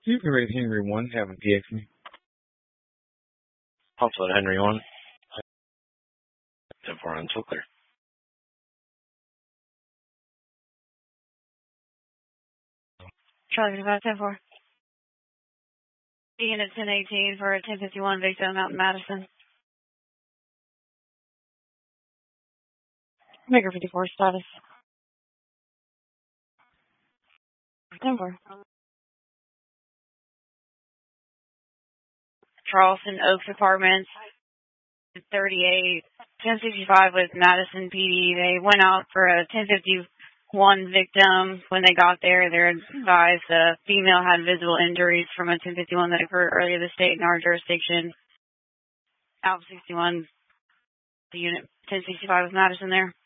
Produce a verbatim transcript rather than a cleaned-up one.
You can rate Henry one, having P X me. Also at Henry one. ten four on so clear. Charlie five ten four. Begin at ten eighteen for a ten fifty-one Victo Mountain Madison. Maker fifty-four status. ten four. Charleston Oaks Apartments. thirty-eight. ten sixty-five with Madison P D. They went out for a ten fifty-one victim. When they got there, they're advised the female had visible injuries from a ten fifty-one that occurred earlier this state in our jurisdiction. Alpha sixty-one, the unit ten sixty-five with Madison there.